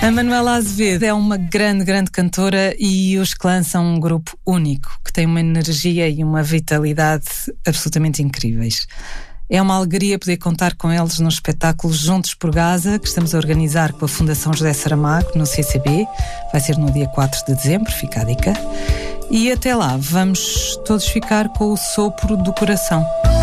A Manuela Azevedo é uma grande cantora e os Clãs são um grupo único, que tem uma energia e uma vitalidade absolutamente incríveis. É uma alegria poder contar com eles no espetáculo Juntos por Gaza, que estamos a organizar com a Fundação José Saramago, no CCB. Vai ser no dia 4 de dezembro, fica a dica. E até lá, vamos todos ficar com o sopro do coração.